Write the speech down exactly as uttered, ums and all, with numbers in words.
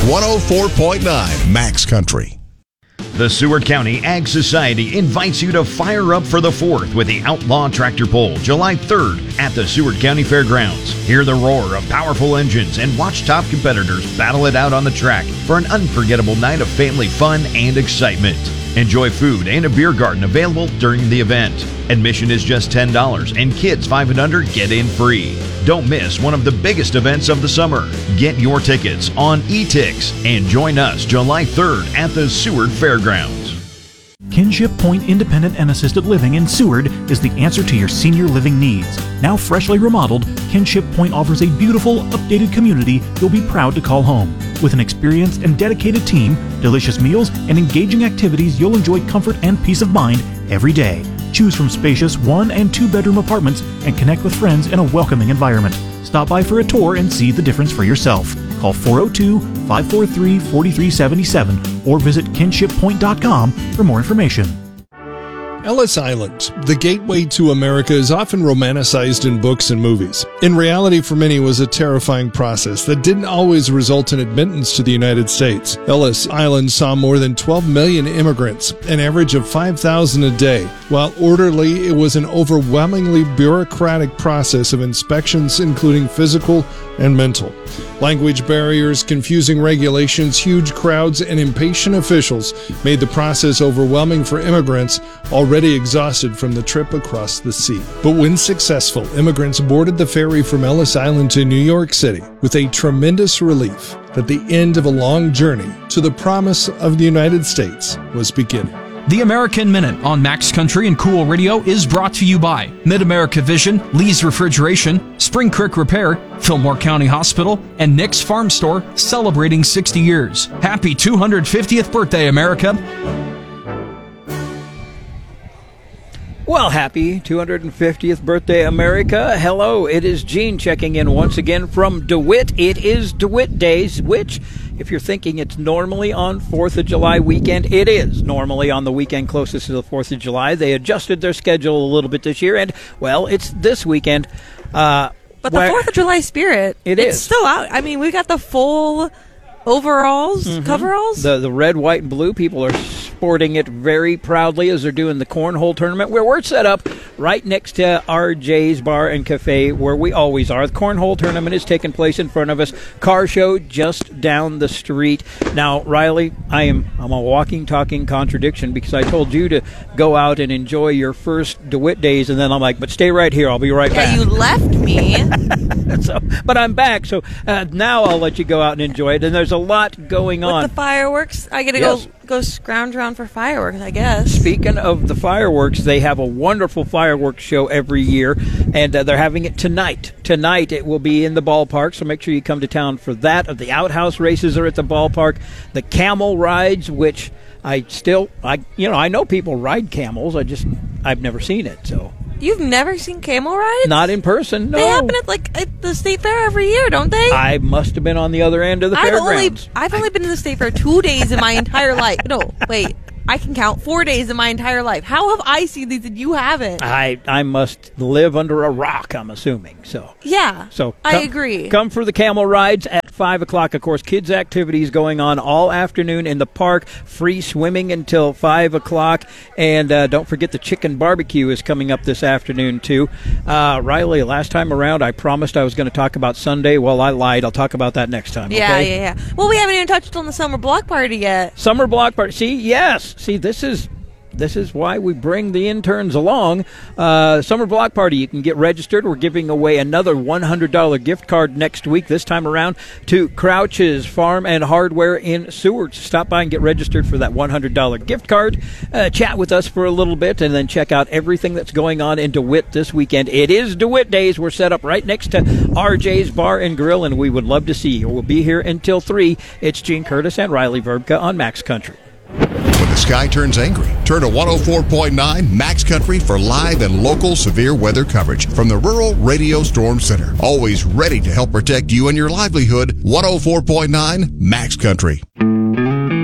one oh four point nine Max Country. The Seward County Ag Society invites you to fire up for the fourth with the Outlaw Tractor Pull, July third at the Seward County Fairgrounds. Hear the roar of powerful engines and watch top competitors battle it out on the track for an unforgettable night of family fun and excitement. Enjoy food and a beer garden available during the event. Admission is just ten dollars and kids five and under get in free. Don't miss one of the biggest events of the summer. Get your tickets on eTix and join us July third at the Seward Fairgrounds. Kinship Point Independent and Assisted Living in Seward is the answer to your senior living needs. Now freshly remodeled, Kinship Point offers a beautiful, updated community you'll be proud to call home. With an experienced and dedicated team, delicious meals, and engaging activities, you'll enjoy comfort and peace of mind every day. Choose from spacious one- and two-bedroom apartments and connect with friends in a welcoming environment. Stop by for a tour and see the difference for yourself. Call four oh two, five four three, four three seven seven or visit kinship point dot com for more information. Ellis Island, the gateway to America, is often romanticized in books and movies. In reality, for many, it was a terrifying process that didn't always result in admittance to the United States. Ellis Island saw more than twelve million immigrants, an average of five thousand a day. While orderly, it was an overwhelmingly bureaucratic process of inspections, including physical and mental. Language barriers, confusing regulations, huge crowds, and impatient officials made the process overwhelming for immigrants already exhausted from the trip across the sea. But when successful, immigrants boarded the ferry from Ellis Island to New York City with a tremendous relief that the end of a long journey to the promise of the United States was beginning. The American Minute on Max Country and Cool Radio is brought to you by Mid-America Vision, Lee's Refrigeration, Spring Creek Repair, Fillmore County Hospital, and Nick's Farm Store, celebrating sixty years. Happy two hundred fiftieth birthday, America. Well, happy two hundred fiftieth birthday, America. Hello, it is Gene checking in once again from DeWitt. It is DeWitt Days, which, if you're thinking it's normally on fourth of July weekend, it is normally on the weekend closest to the fourth of July. They adjusted their schedule a little bit this year, and, well, it's this weekend. Uh, but the fourth of July spirit, it it's is. still out. I mean, we got the full overalls, mm-hmm. coveralls. The, the red, white, and blue people are sporting it very proudly as they're doing the cornhole tournament, where we're set up right next to R J's Bar and Cafe, where we always are. The cornhole tournament is taking place in front of us. Car show just down the street. Now, Riley, I am I'm a walking, talking contradiction, because I told you to go out and enjoy your first DeWitt Days, and then I'm like, but stay right here. I'll be right yeah, back. Yeah, you left me. so, but I'm back, so uh, now I'll let you go out and enjoy it. And there's a lot going on. With the fireworks, I gotta yes. go go scrounge around for fireworks, I guess. Speaking of the fireworks, they have a wonderful fireworks show every year, and uh, they're having it tonight. Tonight it will be in the ballpark, so make sure you come to town for that. The outhouse races are at the ballpark. The camel rides, which I still, I you know, I know people ride camels. I just, I've never seen it, so. You've never seen camel rides? Not in person, no. They happen at like at the state fair every year, don't they? I must have been on the other end of the I've fairgrounds. Only, I've only been to the state fair two days in my entire life. No, wait. I can count four days in my entire life. How have I seen these and you haven't? I I must live under a rock, I'm assuming. So yeah, so I come, agree. Come for the camel rides at five o'clock. Of course, kids' activities going on all afternoon in the park. Free swimming until five o'clock. And uh, don't forget the chicken barbecue is coming up this afternoon, too. Uh, Riley, last time around, I promised I was going to talk about Sunday. Well, I lied. I'll talk about that next time, yeah, okay? Yeah, yeah, Well, we haven't even touched on the summer block party yet. Summer block party. See, yes. See, this is this is why we bring the interns along. Uh, Summer block party. You can get registered. We're giving away another one hundred dollars gift card next week, this time around, to Crouch's Farm and Hardware in Seward. Stop by and get registered for that one hundred dollars gift card. Uh, chat with us for a little bit, and then check out everything that's going on in DeWitt this weekend. It is DeWitt Days. We're set up right next to R J's Bar and Grill, and we would love to see you. We'll be here until three. It's Gene Curtis and Riley Verbka on Max Country. When the sky turns angry, turn to one oh four point nine Max Country for live and local severe weather coverage from the Rural Radio Storm Center. Always ready to help protect you and your livelihood. one oh four point nine Max Country.